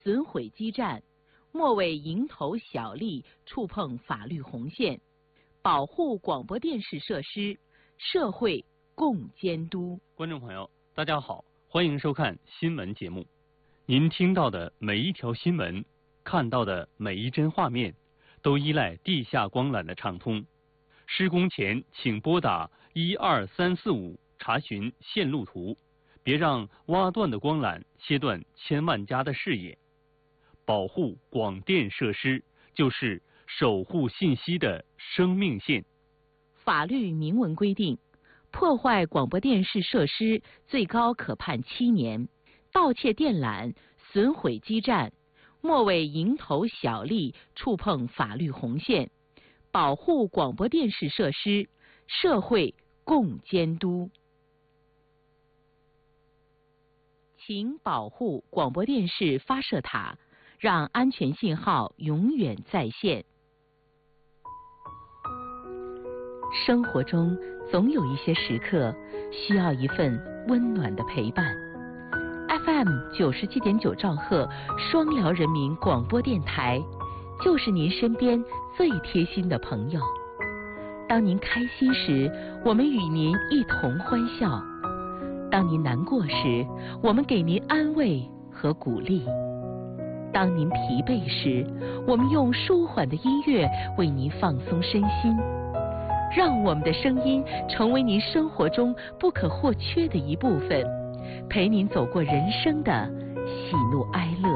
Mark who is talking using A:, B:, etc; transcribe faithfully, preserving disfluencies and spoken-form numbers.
A: 损毁激战，莫为蝇头小利触碰法律红线，保护广播电视设施，社会共监督。
B: 观众朋友，大家好，欢迎收看新闻节目。您听到的每一条新闻，看到的每一帧画面，都依赖地下光缆的畅通。施工前请拨打一二三四五查询线路图，别让挖断的光缆切断千万家的视野。保护广电设施就是守护信息的生命线。
A: 法律明文规定，破坏广播电视设施最高可判七年，盗窃电缆、损毁基站，莫为蝇头小利触碰法律红线，保护广播电视设施，社会共监督。请保护广播电视发射塔，让安全信号永远在线。生活中总有一些时刻需要一份温暖的陪伴。F M 九十七点九兆赫双辽人民广播电台，就是您身边最贴心的朋友。当您开心时，我们与您一同欢笑；当您难过时，我们给您安慰和鼓励；当您疲惫时，我们用舒缓的音乐为您放松身心。让我们的声音成为您生活中不可或缺的一部分，陪您走过人生的喜怒哀乐。